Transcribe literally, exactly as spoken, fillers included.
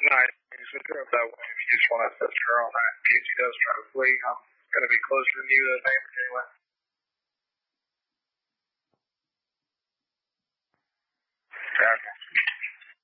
Nice. So if that way, if you just want to test her on that, in case he does try to flee, I'm going to be closer than you to advantage anyway.